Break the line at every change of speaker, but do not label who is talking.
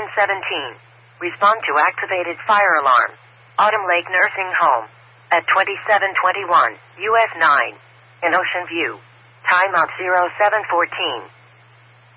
Respond to activated fire alarm. Autumn Lake Nursing Home. At 2721 US 9. In Ocean View. Timeout 0714.